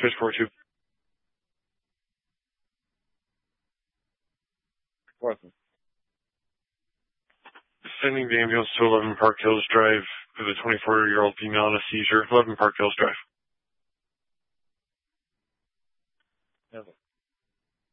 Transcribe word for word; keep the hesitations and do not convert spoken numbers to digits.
Fish four two. Welcome. Sending the ambulance to eleven Park Hills Drive with a twenty-four-year-old female in a seizure. eleven Park Hills Drive. Okay.